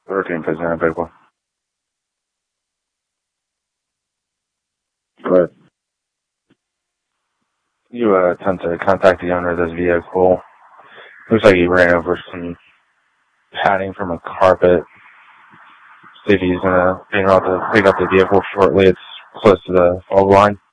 13 President of Bakewell. But you attempt to contact the owner of this vehicle. Looks like he ran over some padding from a carpet. See if he's going to be able to pick up the vehicle shortly. It's close to the fog line.